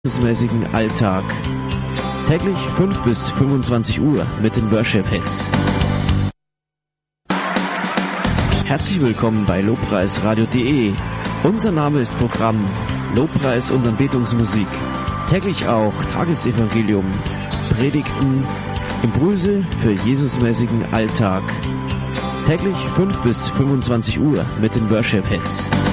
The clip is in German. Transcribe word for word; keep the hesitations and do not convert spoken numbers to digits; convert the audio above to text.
mäßigen Alltag. Täglich fünf bis fünfundzwanzig Uhr mit den Worship Hits. Herzlich willkommen bei lobpreisradio punkt de. Unser Name ist Programm Lobpreis und Anbetungsmusik. Täglich auch Tagesevangelium, Predigten, Impulse für Jesusmäßigen Alltag. Täglich fünf bis fünfundzwanzig Uhr mit den Worship Hits.